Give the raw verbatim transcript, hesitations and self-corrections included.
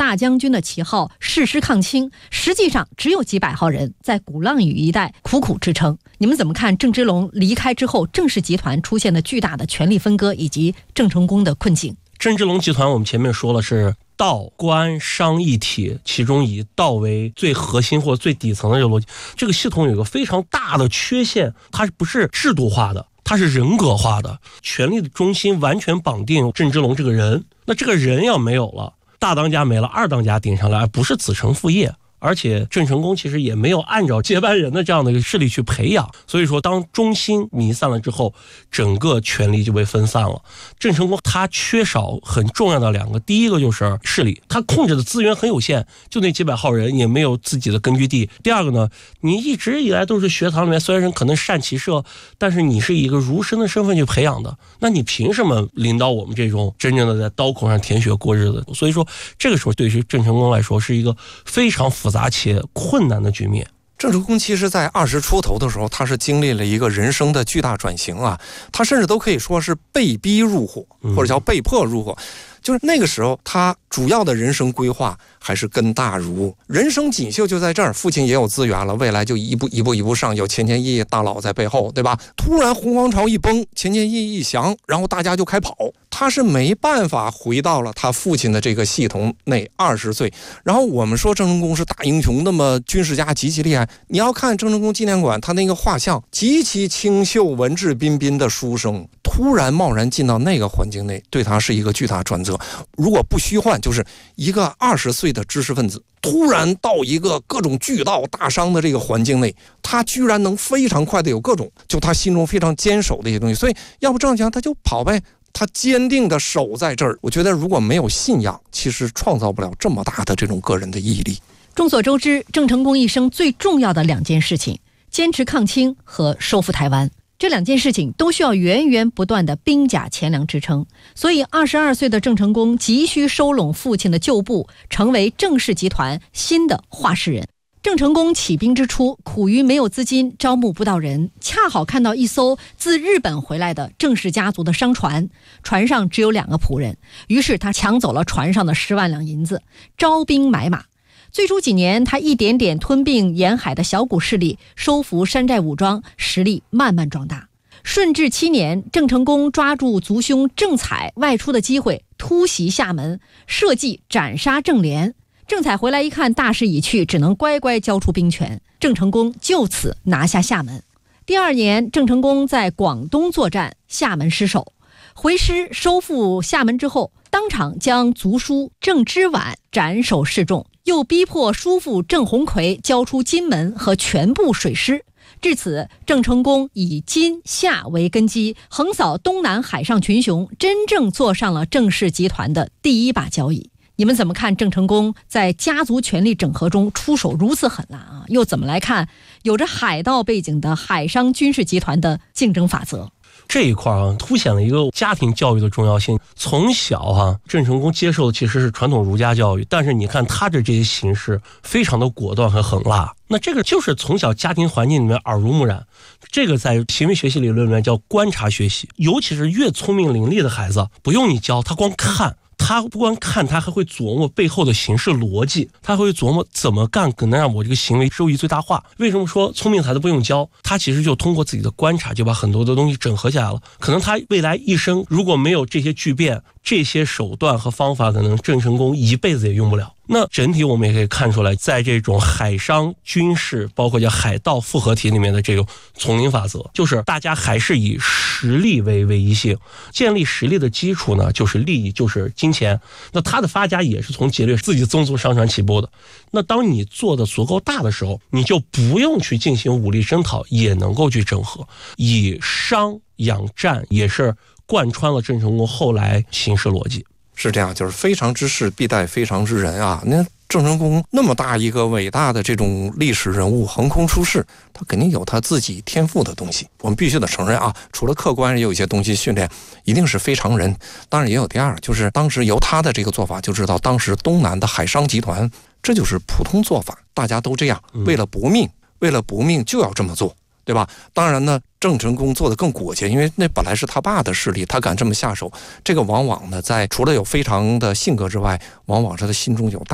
大将军的旗号誓师抗清，实际上只有几百号人在鼓浪屿一带苦苦支撑。你们怎么看郑芝龙离开之后，郑氏集团出现的巨大的权力分割以及郑成功的困境？ 郑芝龙集团我们前面说了是道官商一体，其中以道为最核心或最底层的这个逻辑。这个系统有一个非常大的缺陷，它不是制度化的，它是人格化的，权力的中心完全绑定郑芝龙这个人。那这个人要没有了，大当家没了，二当家顶上来，而不是子承父业。而且郑成功其实也没有按照接班人的这样的一个势力去培养，所以说当中心弥散了之后，整个权力就被分散了。郑成功他缺少很重要的两个，第一个就是势力，他控制的资源很有限，就那几百号人，也没有自己的根据地。第二个呢，你一直以来都是学堂里面，虽然可能善骑射，但是你是以一个儒生的身份去培养的，那你凭什么领导我们这种真正的在刀口上舔血过日子？所以说这个时候对于郑成功来说是一个非常复杂且困难的局面。 郑成功其实在二十出头的时候，他是经历了一个人生的巨大转型啊，他甚至都可以说是被逼入伙，或者叫被迫入伙。就是那个时候他主要的人生规划还是根大儒，人生锦绣就在这儿，父亲也有资源了，未来就一步一步一步上，有钱钱义义大佬在背后，对吧？突然洪荒朝一崩，钱钱义义一降，然后大家就开跑，他是没办法回到了他父亲的这个系统内。二十岁，然后我们说郑成功是大英雄，那么军事家极其厉害，你要看郑成功纪念馆，他那个画像极其清秀文质彬彬的书生，突然贸然进到那个环境内，对他是一个巨大转折。如果不虚幻，就是一个二十岁的知识分子突然到一个各种巨盗大商的这个环境内，他居然能非常快的有各种就他心中非常坚守的一些东西。所以要不这样讲，他就跑呗，他坚定的守在这儿。我觉得如果没有信仰，其实创造不了这么大的这种个人的毅力。 众所周知，郑成功一生最重要的两件事情，坚持抗清和收复台湾，这两件事情都需要源源不断的兵甲钱粮支撑，所以二十二岁的郑成功急需收拢父亲的旧部，成为郑氏集团新的话事人。郑成功起兵之初，苦于没有资金，招募不到人，恰好看到一艘自日本回来的郑氏家族的商船，船上只有两个仆人，于是他抢走了船上的十万两银子，招兵买马。最初几年，他一点点吞并沿海的小股势力，收服山寨武装，实力慢慢壮大。顺治七年，郑成功抓住族兄郑采外出的机会，突袭厦门，设计斩杀郑联。郑采回来一看，大势已去，只能乖乖交出兵权。郑成功就此拿下厦门。第二年，郑成功在广东作战，厦门失守。回师收复厦门之后，当场将族叔郑芝婉斩首示众，又逼迫叔父郑鸿逵交出金门和全部水师。至此，郑成功以金厦为根基，横扫东南海上群雄，真正坐上了郑氏集团的第一把交椅。你们怎么看郑成功在家族权力整合中出手如此狠辣啊？又怎么来看有着海盗背景的海商军事集团的竞争法则？ 这一块啊，凸显了一个家庭教育的重要性。从小啊，郑成功接受的其实是传统儒家教育，但是你看他的这些形式非常的果断和狠辣。那这个就是从小家庭环境里面耳濡目染，这个在行为学习理论里面叫观察学习。尤其是越聪明伶俐的孩子，不用你教，他光看。他不光看，他还会琢磨背后的形式逻辑，他会琢磨怎么干可能让我这个行为收益最大化。为什么说聪明孩子不用教？他其实就通过自己的观察，就把很多的东西整合起来了。可能他未来一生如果没有这些巨变，这些手段和方法，可能郑成功一辈子也用不了。那整体我们也可以看出来，在这种海商军事包括叫海盗复合体里面的这种丛林法则，就是大家还是以实力为唯一性，建立实力的基础呢就是利益，就是金钱。那他的发家也是从劫掠自己宗族商船起步的。那当你做的足够大的时候，你就不用去进行武力征讨，也能够去整合，以商养战也是贯穿了郑成功后来行事逻辑。 是这样，就是非常之事必待非常之人啊。那郑成功那么大一个伟大的这种历史人物横空出世，他肯定有他自己天赋的东西，我们必须得承认啊。除了客观也有一些东西训练，一定是非常人。当然也有第二，就是当时由他的这个做法就知道，当时东南的海商集团这就是普通做法，大家都这样，为了搏命，为了搏命就要这么做，对吧？当然呢，郑成功做得更果决，因为那本来是他爸的势力，他敢这么下手，这个往往呢，在除了有非常的性格之外，往往是他心中有大